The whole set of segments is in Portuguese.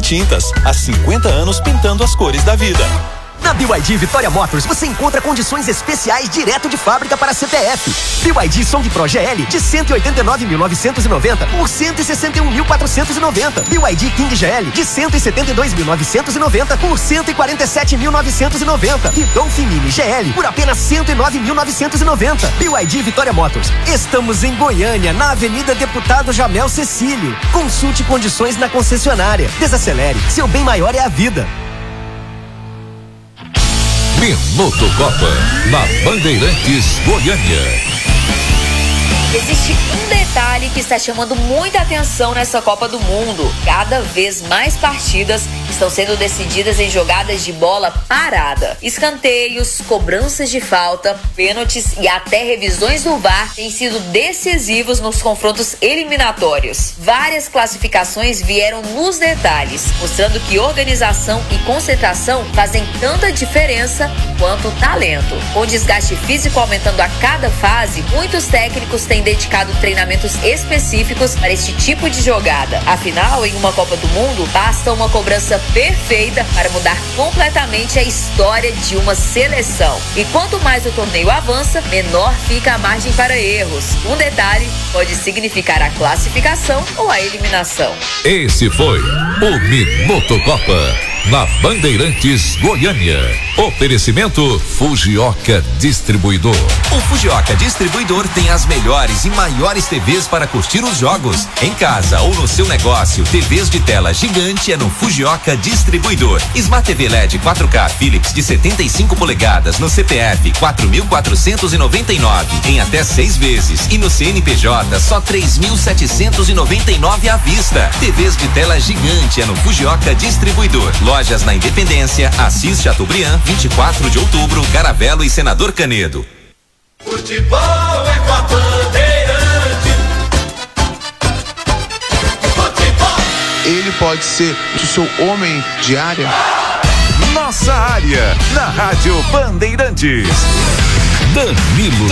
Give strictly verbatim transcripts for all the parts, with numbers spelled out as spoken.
Tintas, há cinquenta anos pintando as cores da vida. Na B Y D Vitória Motors você encontra condições especiais direto de fábrica para C P F. B Y D Song Pro G L de cento e oitenta e nove mil novecentos e noventa por cento e sessenta e um mil quatrocentos e noventa. B Y D King G L de cento e setenta e dois mil novecentos e noventa por cento e quarenta e sete mil novecentos e noventa. E Dolphin Mini G L por apenas cento e nove mil novecentos e noventa. B Y D Vitória Motors. Estamos em Goiânia, na Avenida Deputado Jamel Cecílio. Consulte condições na concessionária. Desacelere, seu bem maior é a vida. Minuto Copa, na Bandeirantes Goiânia. Existe um detalhe que está chamando muita atenção nessa Copa do Mundo. Cada vez mais partidas estão sendo decididas em jogadas de bola parada. Escanteios, cobranças de falta, pênaltis e até revisões do V A R têm sido decisivos nos confrontos eliminatórios. Várias classificações vieram nos detalhes, mostrando que organização e concentração fazem tanta diferença quanto o talento. Com o desgaste físico aumentando a cada fase, muitos técnicos têm dedicado treinamentos específicos para este tipo de jogada. Afinal, em uma Copa do Mundo, basta uma cobrança perfeita para mudar completamente a história de uma seleção. E quanto mais o torneio avança, menor fica a margem para erros. Um detalhe pode significar a classificação ou a eliminação. Esse foi o Minuto Copa, na Bandeirantes Goiânia. Oferecimento Fujioka Distribuidor. O Fujioka Distribuidor tem as melhores e maiores T Vs para curtir os jogos. Em casa ou no seu negócio, T Vs de tela gigante é no Fujioka Distribuidor. Smart T V L E D quatro K Philips de setenta e cinco polegadas no C P F quatro mil quatrocentos e noventa e nove em até seis vezes e no C N P J só três mil setecentos e noventa e nove à vista. T Vs de tela gigante é no Fujioka Distribuidor. Lojas na Independência, Assis Chateaubriand, vinte e quatro de outubro, Caravelo e Senador Canedo. Futebol é com a Bandeirante. Futebol. Ele pode ser o seu homem de área. Nossa área, na Rádio Bandeirantes. Danilo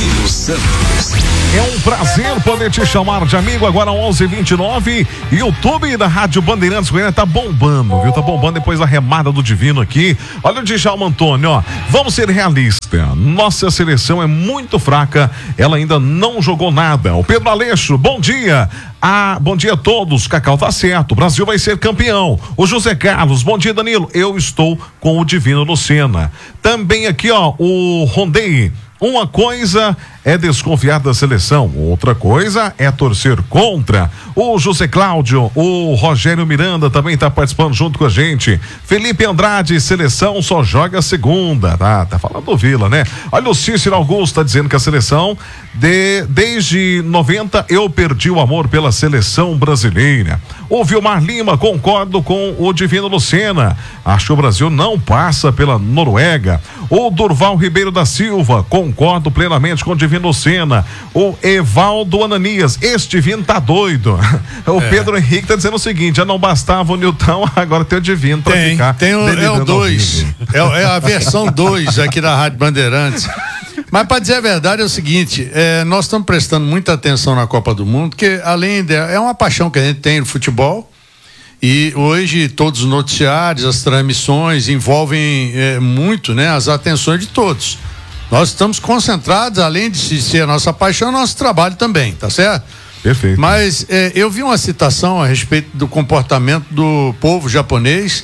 Santos. É um prazer poder te chamar de amigo. Agora onze e vinte e nove. YouTube da Rádio Bandeirantes Goiânia tá bombando, viu? Tá bombando depois da remada do Divino aqui. Olha o Djalma Antônio, ó. Vamos ser realistas. Nossa seleção é muito fraca. Ela ainda não jogou nada. O Pedro Aleixo, bom dia. Ah, bom dia a todos. Cacau tá certo. O Brasil vai ser campeão. O José Carlos, bom dia, Danilo. Eu estou com o Divino Lucena. Também aqui, ó, o Rondei. Uma coisa é desconfiar da seleção, outra coisa é torcer contra. O José Cláudio, o Rogério Miranda também está participando junto com a gente. Felipe Andrade, seleção só joga segunda, tá? Tá falando do Vila, né? Olha, o Cícero Augusto tá dizendo que a seleção de, desde noventa eu perdi o amor pela seleção brasileira. O Vilmar Lima, concordo com o Divino Lucena. Acho que o Brasil não passa pela Noruega. O Durval Ribeiro da Silva, concordo plenamente com o Divino Lucena. O Evaldo Ananias, este Divino tá doido. O é. Pedro Henrique tá dizendo o seguinte: já não bastava o Nilton, agora tem o Divino pra tem, ficar. Tem o, é o dois. É, é a versão dois aqui da Rádio Bandeirantes. Mas para dizer a verdade é o seguinte, é, nós estamos prestando muita atenção na Copa do Mundo, que além de, é uma paixão que a gente tem no futebol, e hoje todos os noticiários, as transmissões envolvem é, muito, né, as atenções de todos. Nós estamos concentrados, além de ser a nossa paixão, nosso trabalho também, tá certo? Perfeito. Mas é, eu vi uma citação a respeito do comportamento do povo japonês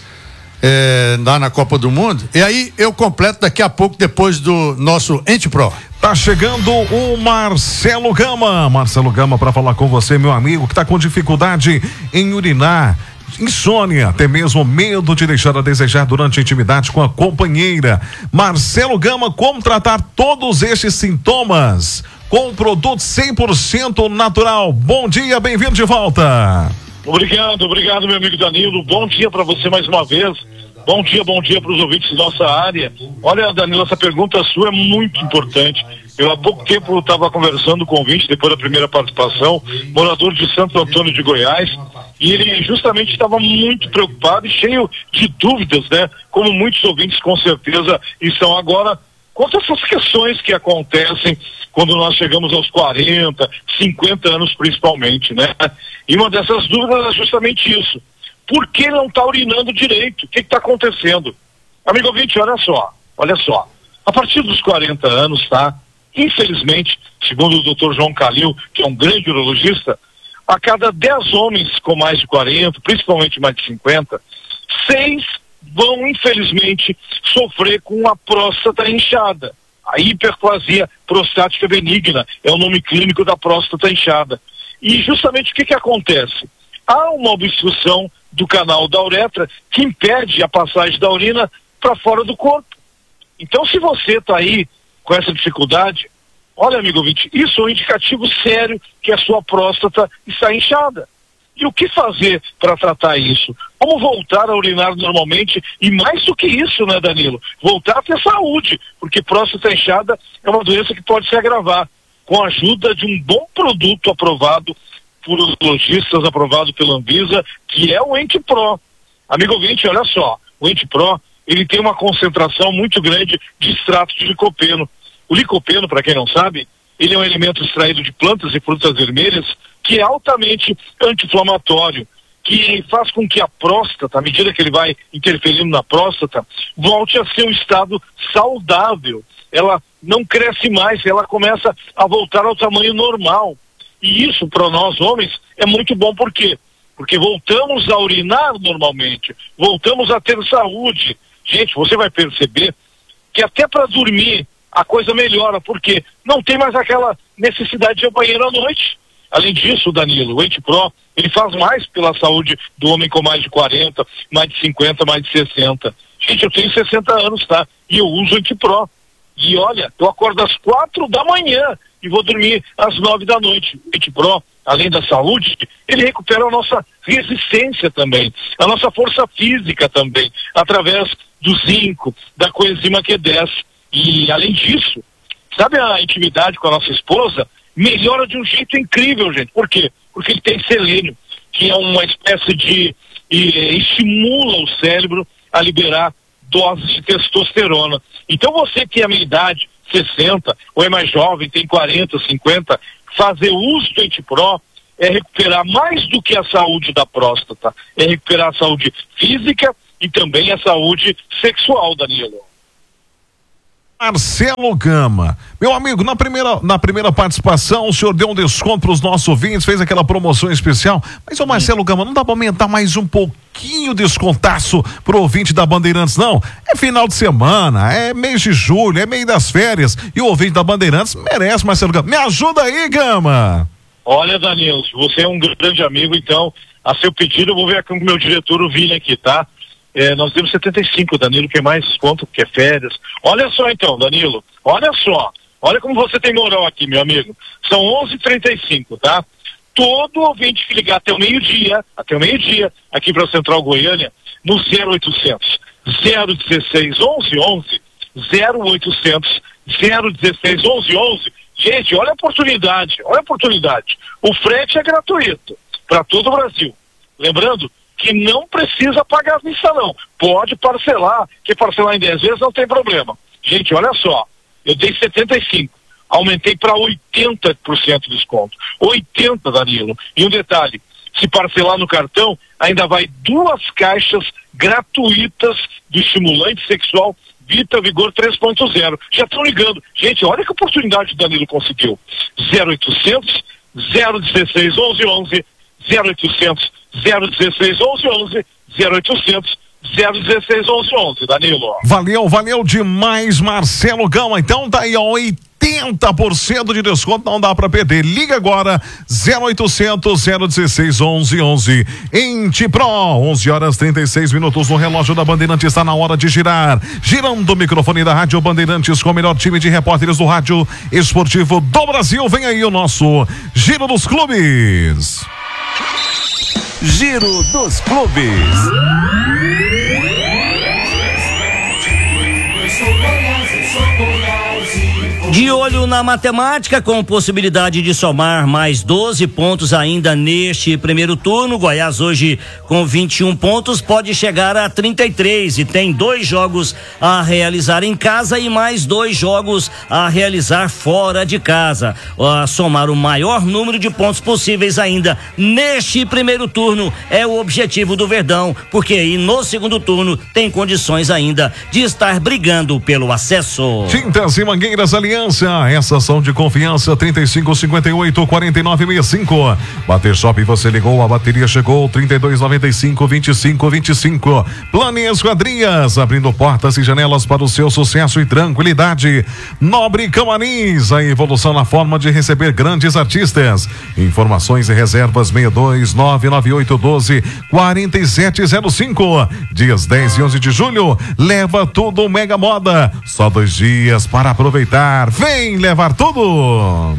É, lá na Copa do Mundo, e aí eu completo daqui a pouco, depois do nosso Ente Pro. Tá chegando o Marcelo Gama, Marcelo Gama para falar com você, meu amigo, que tá com dificuldade em urinar, insônia, até mesmo medo de deixar a desejar durante a intimidade com a companheira. Marcelo Gama, como tratar todos estes sintomas com um produto cem por cento natural? Bom dia, bem-vindo de volta. Obrigado, obrigado, meu amigo Danilo. Bom dia para você mais uma vez. Bom dia, bom dia para os ouvintes da nossa área. Olha, Danilo, essa pergunta sua é muito importante. Eu há pouco tempo estava conversando com o ouvinte, depois da primeira participação, morador de Santo Antônio de Goiás, e ele justamente estava muito preocupado e cheio de dúvidas, né? Como muitos ouvintes com certeza estão agora, quanto a essas questões que acontecem quando nós chegamos aos quarenta, cinquenta anos principalmente, né? E uma dessas dúvidas é justamente isso. por que ele não está urinando direito? O que está acontecendo? Amigo ouvinte, olha só, olha só. A partir dos quarenta anos, tá? Infelizmente, segundo o doutor João Calil, que é um grande urologista, a cada dez homens com mais de quarenta, principalmente mais de cinquenta, seis vão, infelizmente, sofrer com a próstata inchada. A hiperplasia prostática benigna é o nome clínico da próstata inchada. E justamente o que que acontece? Há uma obstrução do canal da uretra que impede a passagem da urina para fora do corpo. Então, se você está aí com essa dificuldade, olha, amigo ouvinte, isso é um indicativo sério que a sua próstata está inchada. E o que fazer para tratar isso? Como voltar a urinar normalmente? E mais do que isso, né, Danilo? Voltar a ter saúde, porque próstata inchada é uma doença que pode se agravar com a ajuda de um bom produto aprovado por urologistas, aprovado pela Anvisa, que é o EntiPro. Amigo ouvinte, olha só, o EntiPro, ele tem uma concentração muito grande de extrato de licopeno. O licopeno, para quem não sabe, ele é um elemento extraído de plantas e frutas vermelhas que é altamente anti-inflamatório, que faz com que a próstata, à medida que ele vai interferindo na próstata, volte a ser um estado saudável. Ela não cresce mais, ela começa a voltar ao tamanho normal. E isso, para nós homens, é muito bom. Por quê? Porque voltamos a urinar normalmente, voltamos a ter saúde. Gente, você vai perceber que até para dormir a coisa melhora, porque não tem mais aquela necessidade de ir ao banheiro à noite. Além disso, Danilo, o EntiPro, ele faz mais pela saúde do homem com mais de quarenta, mais de cinquenta, mais de sessenta. Gente, eu tenho sessenta anos, tá? E eu uso o EntiPro. E olha, eu acordo às quatro da manhã e vou dormir às nove da noite. O EntiPro, além da saúde, ele recupera a nossa resistência também, a nossa força física também, através do zinco, da coenzima Q dez. E além disso, sabe a intimidade com a nossa esposa? Melhora de um jeito incrível, gente. Por quê? Porque ele tem selênio, que é uma espécie de... E, estimula o cérebro a liberar doses de testosterona. Então você que é a minha idade, sessenta, ou é mais jovem, tem quarenta, cinquenta, fazer uso do EntiPro é recuperar mais do que a saúde da próstata, é recuperar a saúde física e também a saúde sexual, Danilo. Marcelo Gama, meu amigo, na primeira, na primeira participação o senhor deu um desconto para os nossos ouvintes, fez aquela promoção especial, mas o Marcelo Gama, não dá para aumentar mais um pouquinho o descontaço pro ouvinte da Bandeirantes, não? É final de semana, é mês de julho, é meio das férias e o ouvinte da Bandeirantes merece, Marcelo Gama. Me ajuda aí, Gama! Olha, Danilo, você é um grande amigo, então, a seu pedido eu vou ver com o meu diretor, o Vini, aqui, tá? É, nós temos setenta e cinco, Danilo, que é mais desconto, que é férias. Olha só então, Danilo, olha só, olha como você tem moral aqui, meu amigo. São onze e trinta e cinco, tá? Todo ouvinte que ligar até o meio-dia, até o meio-dia, aqui para a Central Goiânia, no zero oitocentos, zero dezesseis, onze onze, zero oitocentos, zero dezesseis, onze onze. Gente, olha a oportunidade, olha a oportunidade. O frete é gratuito para todo o Brasil. Lembrando que não precisa pagar a vista, não. Pode parcelar, que parcelar em dez vezes não tem problema. Gente, olha só, eu dei setenta e cinco, aumentei para oitenta por cento de desconto. oitenta, Danilo. E um detalhe, se parcelar no cartão, ainda vai duas caixas gratuitas do estimulante sexual Vita Vigor três ponto zero. Já estão ligando. Gente, olha que oportunidade o Danilo conseguiu. zero oitocentos, zero dezesseis, onze onze, zero oitocentos, zero dezesseis, onze onze, zero oitocentos, zero dezesseis, onze onze, Danilo. Valeu, valeu demais, Marcelo Gama. Então tá aí, ó, oitenta por cento de desconto, não dá pra perder. Liga agora, zero oitocentos, zero dezesseis, onze onze. EntiPro, onze horas trinta e seis minutos no relógio da Bandeirantes, está na hora de girar. Girando o microfone da Rádio Bandeirantes com o melhor time de repórteres do rádio esportivo do Brasil. Vem aí o nosso Giro dos Clubes. Giro dos Clubes. De olho na matemática, com possibilidade de somar mais doze pontos ainda neste primeiro turno, Goiás hoje com vinte e um pontos pode chegar a trinta e três e tem dois jogos a realizar em casa e mais dois jogos a realizar fora de casa. A somar o maior número de pontos possíveis ainda neste primeiro turno é o objetivo do Verdão, porque aí no segundo turno tem condições ainda de estar brigando pelo acesso. Tintas e Mangueiras Aliança, essa ação de confiança, trinta e cinco, cinquenta e oito, quarenta e nove, sessenta e cinco. Bater Shop, você ligou, a bateria chegou, trinta e dois, noventa e cinco, vinte e cinco, vinte e cinco. Plane Esquadrias, abrindo portas e janelas para o seu sucesso e tranquilidade. Nobre Camarins, a evolução na forma de receber grandes artistas. Informações e reservas sessenta e dois, nove nove oito um dois, quatro sete zero cinco. Dias dez e onze de julho, leva tudo Mega Moda. Só dois dias para aproveitar. Vem levar tudo!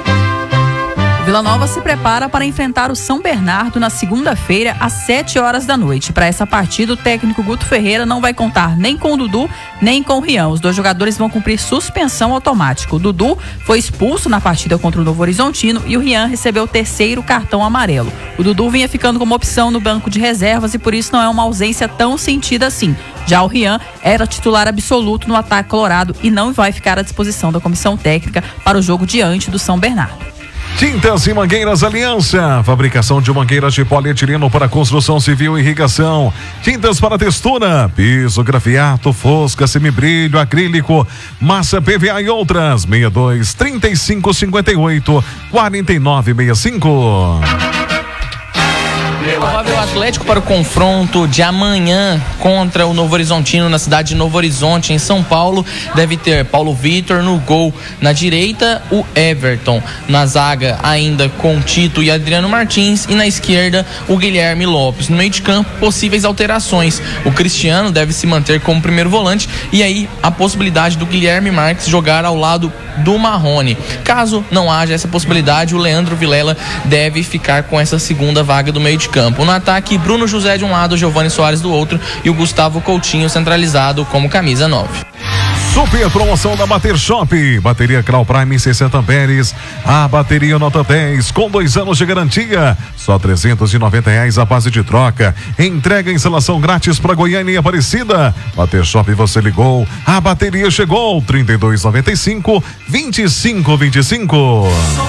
Vila Nova se prepara para enfrentar o São Bernardo na segunda-feira, às sete horas da noite. Para essa partida, o técnico Guto Ferreira não vai contar nem com o Dudu, nem com o Rian. Os dois jogadores vão cumprir suspensão automática. O Dudu foi expulso na partida contra o Novo Horizontino e o Rian recebeu o terceiro cartão amarelo. O Dudu vinha ficando como opção no banco de reservas e por isso não é uma ausência tão sentida assim. Já o Rian era titular absoluto no ataque colorado e não vai ficar à disposição da comissão técnica para o jogo diante do São Bernardo. Tintas e Mangueiras Aliança, fabricação de mangueiras de polietileno para construção civil e irrigação, tintas para textura, piso, grafiato, fosca, semibrilho, acrílico, massa P V A e outras. Sessenta e dois, trinta e cinco, cinquenta e oito, quarenta e nove, sessenta e cinco. Provável Atlético para o confronto de amanhã contra o Novo Horizontino na cidade de Novo Horizonte, em São Paulo. Deve ter Paulo Vitor no gol. Na direita, o Everton. Na zaga, ainda com Tito e Adriano Martins. E na esquerda, o Guilherme Lopes. No meio de campo, possíveis alterações. O Cristiano deve se manter como primeiro volante. E aí, a possibilidade do Guilherme Marques jogar ao lado do Marrone. Caso não haja essa possibilidade, o Leandro Vilela deve ficar com essa segunda vaga do meio de campo. No ataque, Bruno José de um lado, Giovani Soares do outro e o Gustavo Coutinho centralizado como camisa nove. Super promoção da Bater Shop, bateria Crown Prime sessenta amperes, a bateria nota dez com dois anos de garantia, só trezentos e noventa reais a base de troca, entrega e instalação grátis para Goiânia e Aparecida. Bater Shop, você ligou, a bateria chegou, trinta e dois, noventa e cinco, vinte e cinco, vinte e cinco.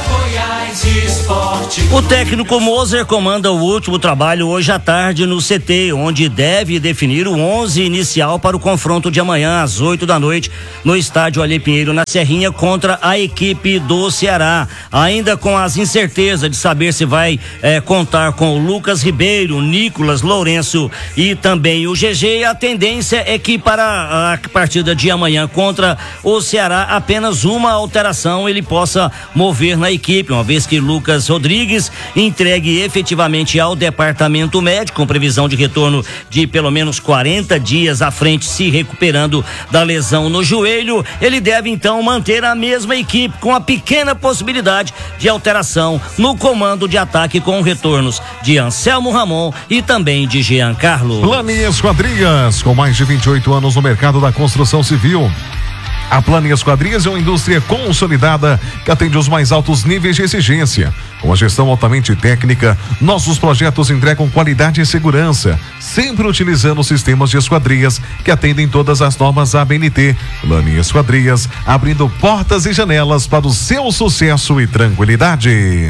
O técnico Moser comanda o último trabalho hoje à tarde no C T, onde deve definir o onze inicial para o confronto de amanhã às oito da noite no estádio Alê Pinheiro, na Serrinha, contra a equipe do Ceará. Ainda com as incertezas de saber se vai eh, contar com o Lucas Ribeiro, Nicolas Lourenço e também o G G, a tendência é que para a partida de amanhã contra o Ceará apenas uma alteração ele possa mover na equipe, uma vez que Lucas Rodrigues entregue efetivamente ao departamento médico, com previsão de retorno de pelo menos quarenta dias à frente, se recuperando da lesão no joelho. Ele deve então manter a mesma equipe, com a pequena possibilidade de alteração no comando de ataque, com retornos de Anselmo Ramon e também de Jean Carlos. Plane Esquadrias, com mais de vinte e oito anos no mercado da construção civil. A Plane Esquadrias é uma indústria consolidada que atende os mais altos níveis de exigência. Com a gestão altamente técnica, nossos projetos entregam qualidade e segurança, sempre utilizando sistemas de esquadrias que atendem todas as normas A B N T. Plane Esquadrias, abrindo portas e janelas para o seu sucesso e tranquilidade.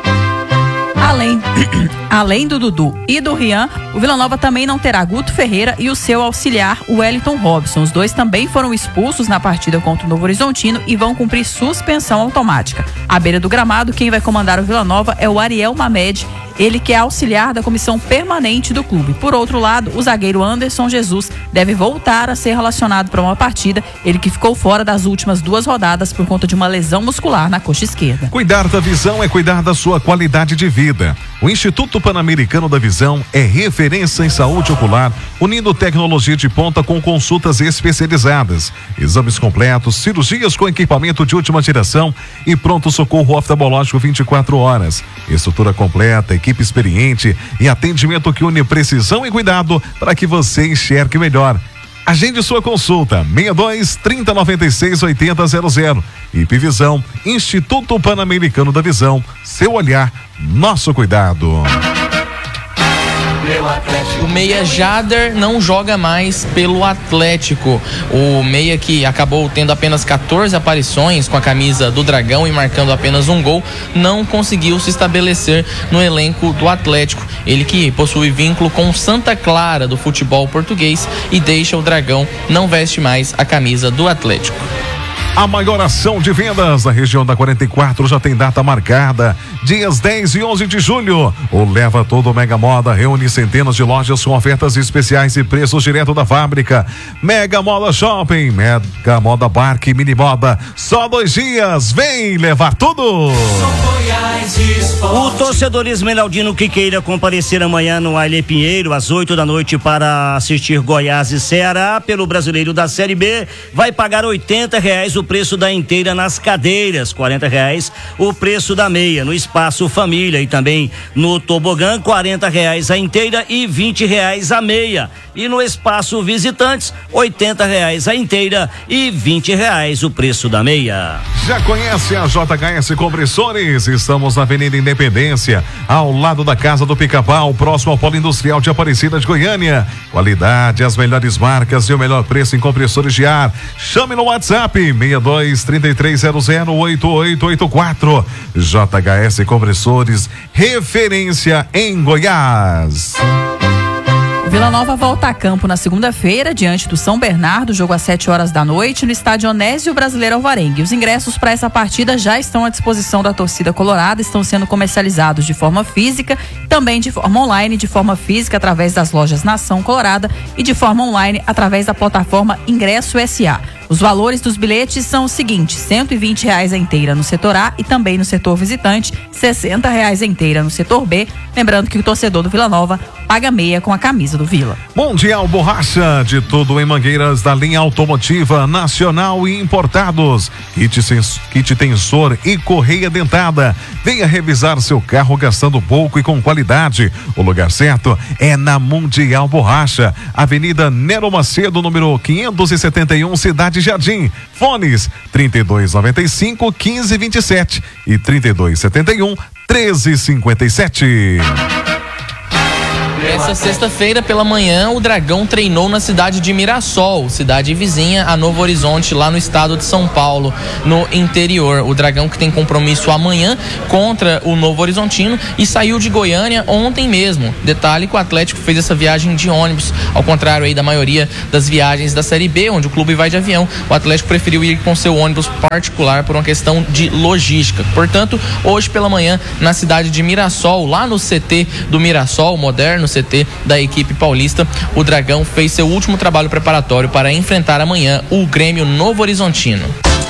Além, além do Dudu e do Rian, o Vila Nova também não terá Guto Ferreira e o seu auxiliar, o Wellington Robson. Os dois também foram expulsos na partida contra o Novo Horizontino e vão cumprir suspensão automática. À beira do gramado, quem vai comandar o Vila Nova é o Ariel Mamed, ele que é auxiliar da comissão permanente do clube. Por outro lado, o zagueiro Anderson Jesus deve voltar a ser relacionado para uma partida, ele que ficou fora das últimas duas rodadas por conta de uma lesão muscular na coxa esquerda. Cuidar da visão é cuidar da sua qualidade de vida. O Instituto Pan-Americano da Visão é referência em saúde ocular, unindo tecnologia de ponta com consultas especializadas, exames completos, cirurgias com equipamento de última geração e pronto-socorro oftalmológico vinte e quatro horas. Estrutura completa, equipe experiente e atendimento que une precisão e cuidado para que você enxergue melhor. Agende sua consulta, seis dois, trinta, noventa e seis, oitenta, zero zero. Ipvisão, Instituto Pan-Americano da Visão. Seu olhar, nosso cuidado. O meia Jader não joga mais pelo Atlético. O meia que acabou tendo apenas quatorze aparições com a camisa do Dragão e marcando apenas um gol, não conseguiu se estabelecer no elenco do Atlético. Ele que possui vínculo com Santa Clara do futebol português e deixa o Dragão, não veste mais a camisa do Atlético. A maior ação de vendas da região da quarenta e quatro já tem data marcada, dias dez e onze de julho. O Leva Todo Mega Moda reúne centenas de lojas com ofertas especiais e preços direto da fábrica. Mega Moda Shopping, Mega Moda Parque, Mini Moda, só dois dias, vem levar tudo! O torcedor esmeraldino que queira comparecer amanhã no Aile Pinheiro às oito da noite para assistir Goiás e Ceará pelo Brasileiro da Série B vai pagar oitenta reais o preço da inteira nas cadeiras, quarenta reais o preço da meia no Espaço Família e também no tobogã, quarenta reais a inteira e vinte reais a meia, e no Espaço Visitantes, oitenta reais a inteira e vinte reais o preço da meia. Já conhece a J H S Compressores? Estamos na Avenida Independência, ao lado da Casa do Pica-Pau, próximo ao Polo Industrial de Aparecida de Goiânia. Qualidade, as melhores marcas e o melhor preço em compressores de ar. Chame no WhatsApp seis dois, trinta e três zero zero, oito oito oito quatro. J H S Compressores, referência em Goiás. Vila Nova volta a campo na segunda-feira, diante do São Bernardo, jogo às sete horas da noite, no estádio Onésio Brasileiro Alvarengue. Os ingressos para essa partida já estão à disposição da torcida colorada, estão sendo comercializados de forma física, também de forma online, de forma física através das lojas Nação Colorada e de forma online através da plataforma Ingresso S A. Os valores dos bilhetes são os seguintes: cento e vinte reais a inteira no setor A e também no setor visitante, sessenta reais a inteira no setor B. Lembrando que o torcedor do Vila Nova paga meia com a camisa do Vila. Mundial Borracha, de tudo em mangueiras da linha automotiva nacional e importados. Kit, sens- kit tensor e correia dentada. Venha revisar seu carro gastando pouco e com qualidade. O lugar certo é na Mundial Borracha, Avenida Nero Macedo, número quinhentos e setenta e um, Cidade Jardim. Fones trinta e dois, noventa e cinco, quinze, vinte e sete e trinta e dois, setenta e um, treze, cinquenta e sete. Essa sexta-feira pela manhã, o Dragão treinou na cidade de Mirassol, cidade vizinha a Novo Horizonte, lá no estado de São Paulo, no interior. O Dragão que tem compromisso amanhã contra o Novo Horizontino e saiu de Goiânia ontem mesmo. Detalhe que o Atlético fez essa viagem de ônibus, ao contrário aí da maioria das viagens da Série B, onde o clube vai de avião. O Atlético preferiu ir com seu ônibus particular por uma questão de logística. Portanto, hoje pela manhã, na cidade de Mirassol, lá no C T do Mirassol, moderno C T da equipe paulista, o Dragão fez seu último trabalho preparatório para enfrentar amanhã o Grêmio Novo Horizontino.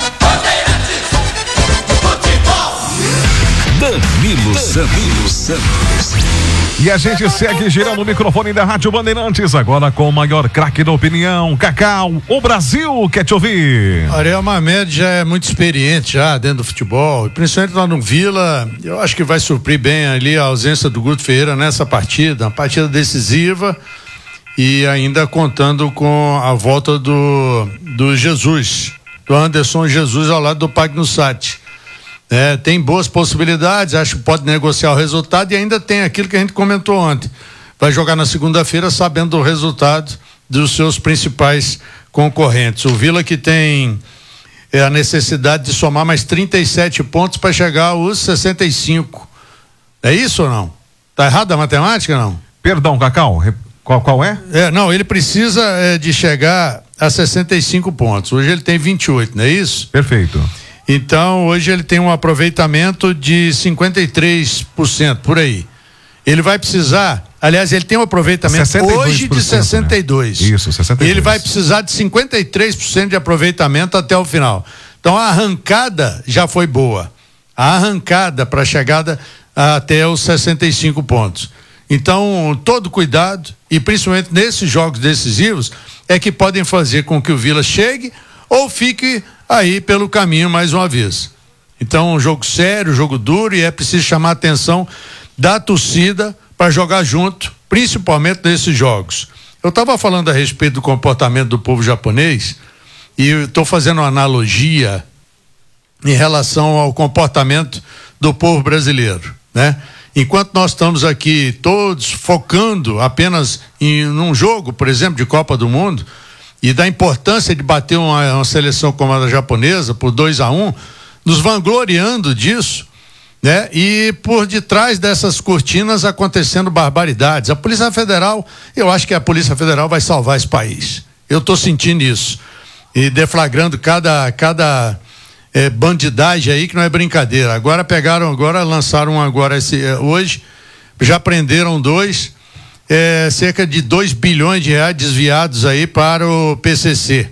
Danilo Santos. E a gente segue girando o microfone da Rádio Bandeirantes, agora com o maior craque da opinião, Cacau. O Brasil quer te ouvir. Ariel Mamed já é muito experiente já dentro do futebol, e principalmente lá no Vila. Eu acho que vai suprir bem ali a ausência do Guto Ferreira nessa partida, uma partida decisiva, e ainda contando com a volta do, do Jesus, do Anderson Jesus ao lado do Pagnussati. É, tem boas possibilidades, acho que pode negociar o resultado, e ainda tem aquilo que a gente comentou ontem. Vai jogar na segunda-feira sabendo do resultado dos seus principais concorrentes. O Vila que tem é, a necessidade de somar mais trinta e sete pontos para chegar aos sessenta e cinco. É isso ou não? Tá errado a matemática, não? Perdão, Cacau, qual, qual é? É, não, ele precisa é, de chegar a sessenta e cinco pontos. Hoje ele tem vinte e oito, não é isso? Perfeito. Então, hoje ele tem um aproveitamento de cinquenta e três por cento, por aí. Ele vai precisar, aliás, ele tem um aproveitamento hoje de sessenta e dois por cento. Né? Isso, sessenta e dois. Ele vai precisar de cinquenta e três por cento de aproveitamento até o final. Então, a arrancada já foi boa. A arrancada para a chegada até os sessenta e cinco pontos. Então, todo cuidado, e principalmente nesses jogos decisivos, é que podem fazer com que o Vila chegue ou fique aí pelo caminho mais uma vez. Então, um jogo sério, um jogo duro, e é preciso chamar a atenção da torcida para jogar junto, principalmente nesses jogos. Eu estava falando a respeito do comportamento do povo japonês e estou fazendo uma analogia em relação ao comportamento do povo brasileiro, né? Enquanto nós estamos aqui todos focando apenas em um jogo, por exemplo, de Copa do Mundo, e da importância de bater uma, uma seleção como a japonesa por dois a um, nos vangloriando disso, né? E por detrás dessas cortinas acontecendo barbaridades. A Polícia Federal, eu acho que a Polícia Federal vai salvar esse país. Eu estou sentindo isso. E deflagrando cada, cada é, bandidagem aí que não é brincadeira. Agora pegaram, agora lançaram agora esse, é, hoje, já prenderam dois, é, cerca de dois bilhões de reais desviados aí para o P C C.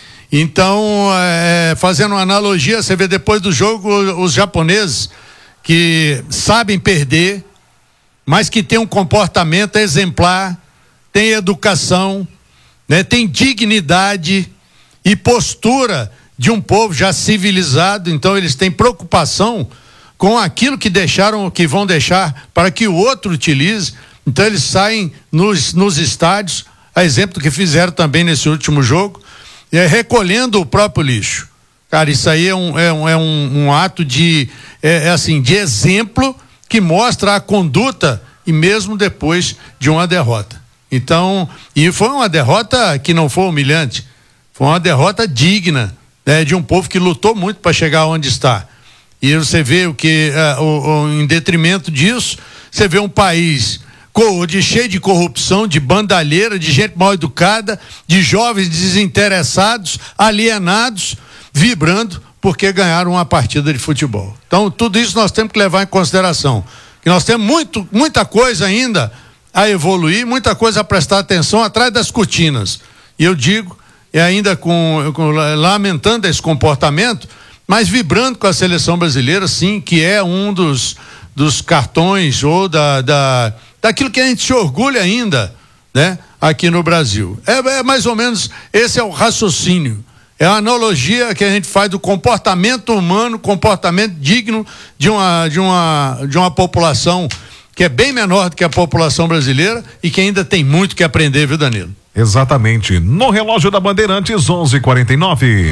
Então, é, fazendo uma analogia, você vê depois do jogo os japoneses que sabem perder, mas que tem um comportamento exemplar, tem educação, né, tem dignidade e postura de um povo já civilizado. Então eles têm preocupação com aquilo que deixaram, que vão deixar para que o outro utilize. Então eles saem nos, nos estádios, a exemplo do que fizeram também nesse último jogo, é, recolhendo o próprio lixo. Cara, isso aí é um, é um, é um, um ato de, é, é assim, de exemplo que mostra a conduta e mesmo depois de uma derrota. Então, e foi uma derrota que não foi humilhante, foi uma derrota digna, né, de um povo que lutou muito para chegar onde está. E você vê o que, uh, o, o, em detrimento disso, você vê um país de, cheio de corrupção, de bandalheira, de gente mal educada, de jovens desinteressados, alienados, vibrando porque ganharam uma partida de futebol. Então, tudo isso nós temos que levar em consideração. Que nós temos muito, muita coisa ainda a evoluir, muita coisa a prestar atenção atrás das cortinas. E eu digo, e ainda com, com lamentando esse comportamento, mas vibrando com a seleção brasileira, sim, que é um dos, dos cartões ou da, da, daquilo que a gente se orgulha ainda, né, aqui no Brasil. É, é mais ou menos, esse é o raciocínio. É a analogia que a gente faz do comportamento humano, comportamento digno de uma, de uma, de uma população que é bem menor do que a população brasileira e que ainda tem muito que aprender, viu, Danilo? Exatamente. No relógio da Bandeirantes, onze e quarenta e nove.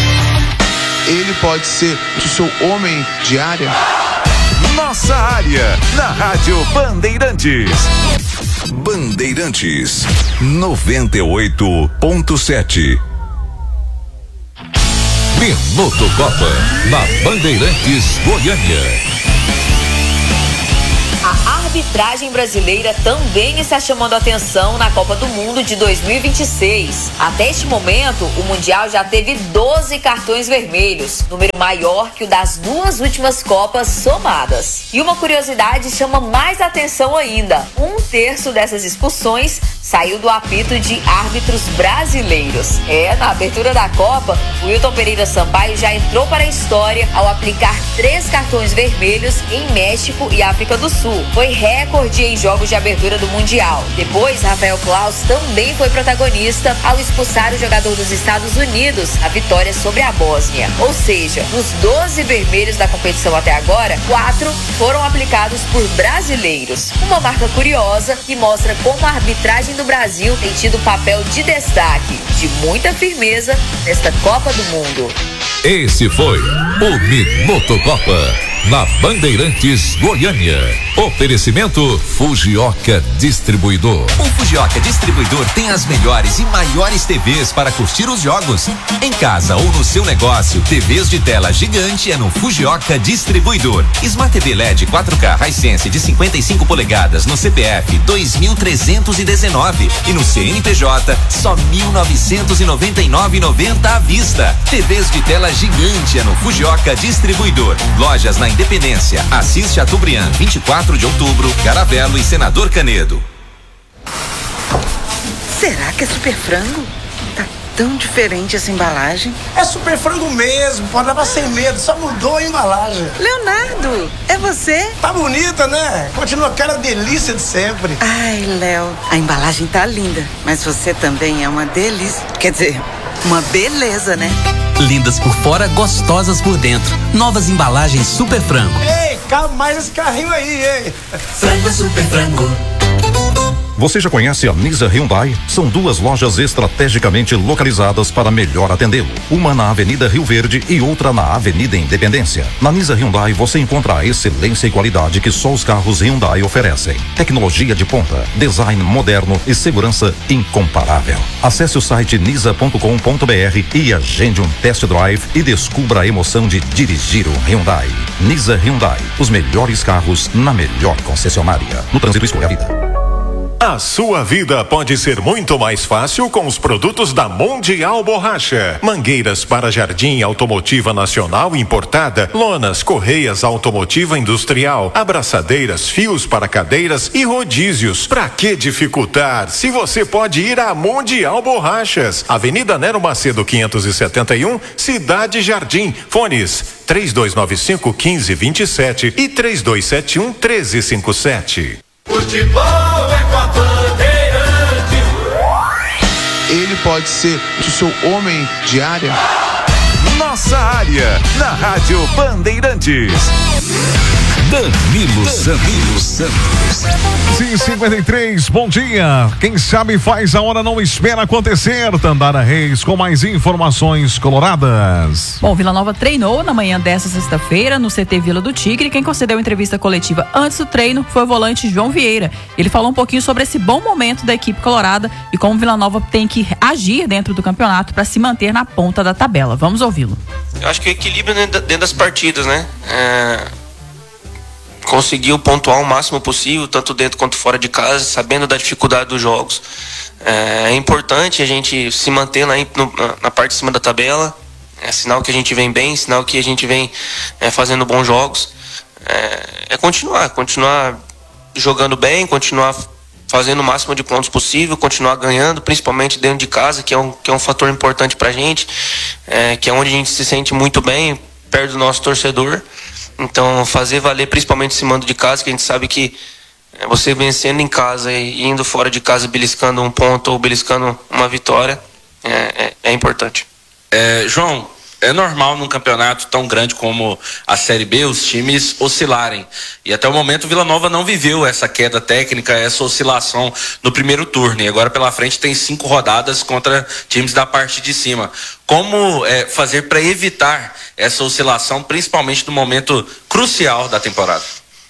Ele pode ser o seu homem de área. Nossa área, na Rádio Bandeirantes. Bandeirantes, noventa e oito ponto sete. Minuto Copa, na Bandeirantes Goiânia. A arbitragem brasileira também está chamando atenção na Copa do Mundo de dois mil e vinte e seis. Até este momento, o Mundial já teve doze cartões vermelhos, número maior que o das duas últimas Copas somadas. E uma curiosidade chama mais atenção ainda: um terço dessas expulsões saiu do apito de árbitros brasileiros. É, na abertura da Copa, o Wilton Pereira Sampaio já entrou para a história ao aplicar três cartões vermelhos em México e África do Sul. Foi recorde em jogos de abertura do Mundial. Depois, Rafael Claus também foi protagonista ao expulsar o jogador dos Estados Unidos na vitória sobre a Bósnia. Ou seja, nos doze vermelhos da competição até agora, quatro foram aplicados por brasileiros. Uma marca curiosa que mostra como a arbitragem do Brasil tem tido papel de destaque, de muita firmeza nesta Copa do Mundo. Esse foi o Minuto Copa, na Bandeirantes Goiânia. Oferecimento Fujioka Distribuidor. O Fujioka Distribuidor tem as melhores e maiores T Vs para curtir os jogos. Em casa ou no seu negócio, T Vs de tela gigante é no Fujioka Distribuidor. Smart T V L E D quatro K Hisense de cinquenta e cinco polegadas no C P F dois mil trezentos e dezenove e no C N P J só mil novecentos e noventa e nove reais e noventa centavos à vista. T Vs de tela gigante é no Fujioka Distribuidor. Lojas na Independência, Assis Chateaubriand, vinte e quatro de outubro, Caravelo e Senador Canedo. Será que é super frango? Tá tão diferente essa embalagem. É super frango mesmo, pode levar sem medo, só mudou a embalagem. Leonardo, é você? Tá bonita, né? Continua aquela delícia de sempre. Ai, Léo, a embalagem tá linda, mas você também é uma delícia. Quer dizer, uma beleza, né? Lindas por fora, gostosas por dentro. Novas embalagens Super Frango. Ei, calma mais esse carrinho aí, hein? Frango Super Frango. Você já conhece a Nisa Hyundai? São duas lojas estrategicamente localizadas para melhor atendê-lo. Uma na Avenida Rio Verde e outra na Avenida Independência. Na Nisa Hyundai você encontra a excelência e qualidade que só os carros Hyundai oferecem. Tecnologia de ponta, design moderno e segurança incomparável. Acesse o site nisa ponto com ponto br e agende um test drive e descubra a emoção de dirigir um Hyundai. Nisa Hyundai, os melhores carros na melhor concessionária. No trânsito, escolha a vida. A sua vida pode ser muito mais fácil com os produtos da Mundial Borracha. Mangueiras para jardim automotiva nacional importada, lonas, correias automotiva industrial, abraçadeiras, fios para cadeiras e rodízios. Pra que dificultar se você pode ir à Mundial Borrachas? Avenida Nero Macedo quinhentos e setenta e um, Cidade Jardim. Fones três dois nove cinco, um cinco dois sete e três dois sete um, um três cinco sete. Futebol é com a Bandeirantes. Ele pode ser o seu homem de área. Nossa área, na Rádio Bandeirantes. Danilo Santos. Sim, cinquenta e três, bom dia. Quem sabe faz a hora, não espera acontecer. Tandara Reis com mais informações coloradas. Bom, Vila Nova treinou na manhã desta sexta-feira no C T Vila do Tigre. Quem concedeu a entrevista coletiva antes do treino foi o volante João Vieira. Ele falou um pouquinho sobre esse bom momento da equipe colorada e como Vila Nova tem que agir dentro do campeonato para se manter na ponta da tabela. Vamos ouvi-lo. Eu acho que o equilíbrio dentro das partidas, né? É... Conseguiu pontuar o máximo possível, tanto dentro quanto fora de casa, sabendo da dificuldade dos jogos. É, é importante a gente se manter lá no, na parte de cima da tabela. É sinal que a gente vem bem, sinal que a gente vem é, fazendo bons jogos. É, é continuar, continuar jogando bem, continuar fazendo o máximo de pontos possível, continuar ganhando, principalmente dentro de casa, que é um, que é um fator importante pra gente, é, que é onde a gente se sente muito bem, perto do nosso torcedor. Então, fazer valer principalmente esse mando de casa, que a gente sabe que você vencendo em casa e indo fora de casa, beliscando um ponto ou beliscando uma vitória, é, é, é importante. É, João, é normal num campeonato tão grande como a Série B os times oscilarem. E até o momento o Vila Nova não viveu essa queda técnica, essa oscilação no primeiro turno. E agora pela frente tem cinco rodadas contra times da parte de cima. Como é, fazer para evitar essa oscilação, principalmente no momento crucial da temporada?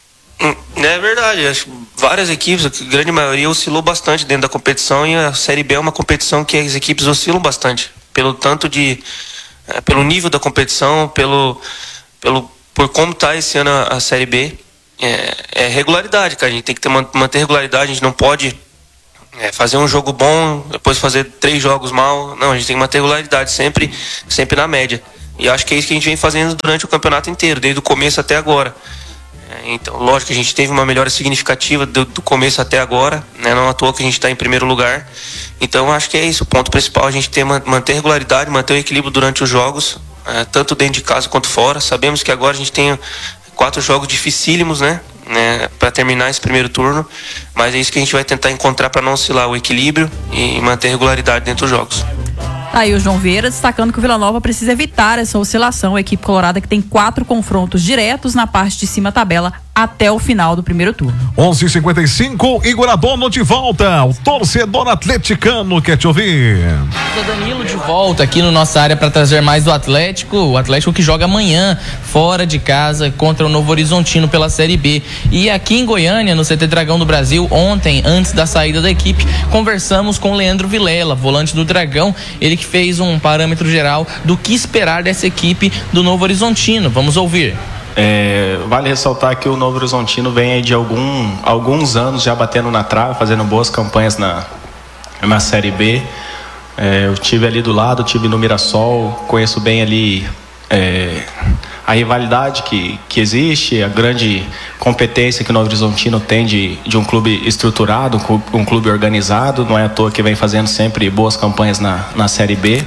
É verdade, acho que várias equipes, a grande maioria oscilou bastante dentro da competição, e a Série B é uma competição que as equipes oscilam bastante, pelo tanto de é, pelo nível da competição, pelo, pelo por como está esse ano a, a Série B. É, é regularidade, cara, a gente tem que ter, manter regularidade, a gente não pode é, fazer um jogo bom, depois fazer três jogos mal. Não, a gente tem que manter regularidade sempre, sempre na média. E acho que é isso que a gente vem fazendo durante o campeonato inteiro, desde o começo até agora. É, então, lógico que a gente teve uma melhora significativa do, do começo até agora, né? Não à toa que a gente está em primeiro lugar. Então, acho que é isso. O ponto principal é a gente ter, manter regularidade, manter o equilíbrio durante os jogos, é, tanto dentro de casa quanto fora. Sabemos que agora a gente tem quatro jogos dificílimos, né? né para terminar esse primeiro turno. Mas é isso que a gente vai tentar encontrar para não oscilar, o equilíbrio e manter regularidade dentro dos jogos. Aí o João Vieira destacando que o Vila Nova precisa evitar essa oscilação. A equipe colorada que tem quatro confrontos diretos na parte de cima da tabela até o final do primeiro turno. onze e cinquenta e cinco, Igor Adorno de volta. O torcedor atleticano quer te ouvir. O Danilo de volta aqui na nossa área para trazer mais do Atlético. O Atlético que joga amanhã fora de casa contra o Novo Horizontino pela Série B. E aqui em Goiânia, no C T Dragão do Brasil, ontem, antes da saída da equipe, conversamos com o Leandro Vilela, volante do Dragão. Ele que fez um parâmetro geral do que esperar dessa equipe do Novo Horizontino. Vamos ouvir. É, vale ressaltar que o Novo Horizontino vem aí de algum, alguns anos já batendo na trave, fazendo boas campanhas na, na Série B. É, eu tive ali do lado, tive no Mirassol, conheço bem ali é, a rivalidade que, que existe, a grande competência que o Novo Horizontino tem de, de um clube estruturado, um clube organizado. Não é à toa que vem fazendo sempre boas campanhas na, na Série B.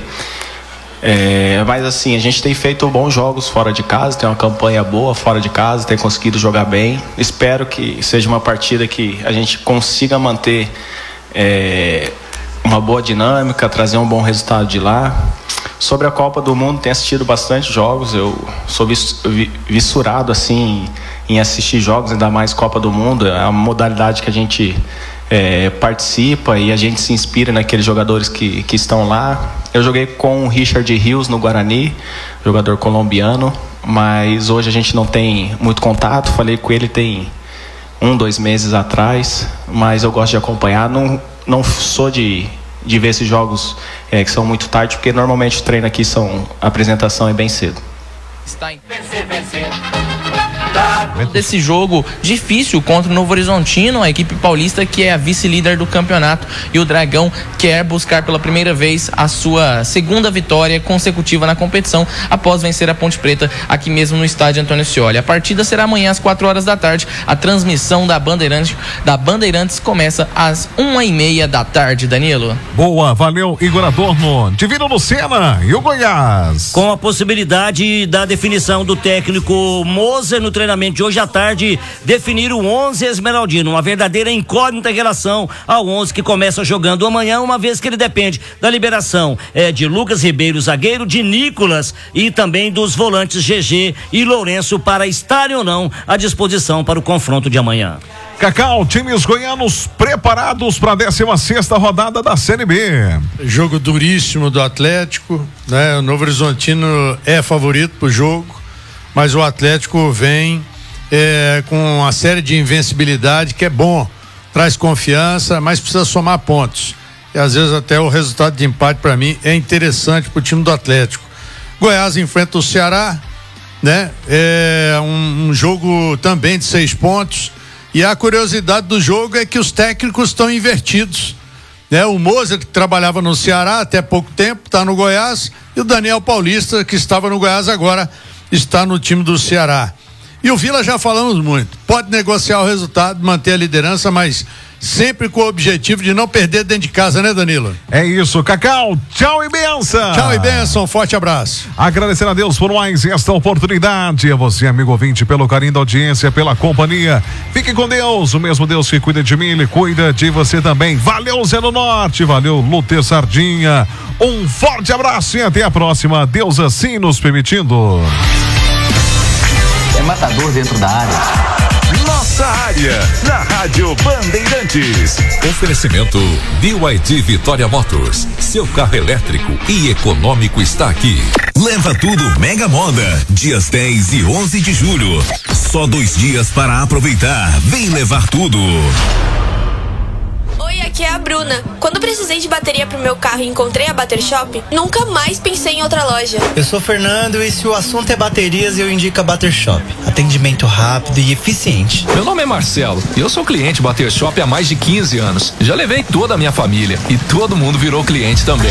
É, mas assim, a gente tem feito bons jogos fora de casa, tem uma campanha boa fora de casa, tem conseguido jogar bem. Espero que seja uma partida que a gente consiga manter é, uma boa dinâmica, trazer um bom resultado de lá. Sobre a Copa do Mundo, tenho assistido bastante jogos, eu sou fissurado assim em assistir jogos, ainda mais Copa do Mundo. É uma modalidade que a gente é, participa e a gente se inspira naqueles jogadores que, que estão lá. Eu joguei com o Richard Rios no Guarani, jogador colombiano, mas hoje a gente não tem muito contato. Falei com ele tem um, dois meses atrás, mas eu gosto de acompanhar. Não, não sou de, de ver esses jogos é, que são muito tarde, porque normalmente o treino aqui são a apresentação é bem cedo. Está em desse jogo difícil contra o Novo Horizontino, a equipe paulista que é a vice-líder do campeonato, e o Dragão quer buscar pela primeira vez a sua segunda vitória consecutiva na competição após vencer a Ponte Preta aqui mesmo no estádio Antônio Scioli. A partida será amanhã às quatro horas da tarde. A transmissão da Bandeirantes, da Bandeirantes começa às uma e meia da tarde. Danilo. Boa, valeu, Igor Adorno. Divino Lucena e o Goiás. Com a possibilidade da definição do técnico Moser no treinamento de hoje à tarde, definir o onze esmeraldino, uma verdadeira incógnita em relação ao onze que começa jogando amanhã, uma vez que ele depende da liberação é, de Lucas Ribeiro, zagueiro, de Nicolas e também dos volantes G G e Lourenço para estarem ou não à disposição para o confronto de amanhã. Cacau, times goianos preparados para a décima sexta rodada da Série B. Jogo duríssimo do Atlético, né? O Novo Horizontino é favorito pro jogo, mas o Atlético vem é, com uma série de invencibilidade que é bom, traz confiança, mas precisa somar pontos. E às vezes até o resultado de empate para mim é interessante pro time do Atlético. Goiás enfrenta o Ceará, né? É um, um jogo também de seis pontos. E a curiosidade do jogo é que os técnicos estão invertidos, né? O Moser, que trabalhava no Ceará até pouco tempo, está no Goiás, e o Daniel Paulista, que estava no Goiás agora, está no time do Ceará. E o Vila já falamos muito, pode negociar o resultado, manter a liderança, mas sempre com o objetivo de não perder dentro de casa, né, Danilo? É isso, Cacau, tchau e benção. Tchau e benção, forte abraço. Agradecer a Deus por mais esta oportunidade, a você, amigo ouvinte, pelo carinho da audiência, pela companhia. Fique com Deus, o mesmo Deus que cuida de mim, ele cuida de você também. Valeu, Zé do Norte, valeu, Luther Sardinha, um forte abraço e até a próxima, Deus assim nos permitindo. É matador dentro da área. Nossa área, na Rádio Bandeirantes. Oferecimento B Y D Vitória Motors. Seu carro elétrico e econômico está aqui. Leva tudo Mega Moda, dias dez e onze de julho. Só dois dias para aproveitar. Vem levar tudo. Oi, aqui é a Bruna. Quando precisei de bateria pro meu carro e encontrei a Bater Shop, nunca mais pensei em outra loja. Eu sou o Fernando e se o assunto é baterias, eu indico a Bater Shop. Atendimento rápido e eficiente. Meu nome é Marcelo e eu sou cliente Bater Shop há mais de quinze anos. Já levei toda a minha família e todo mundo virou cliente também.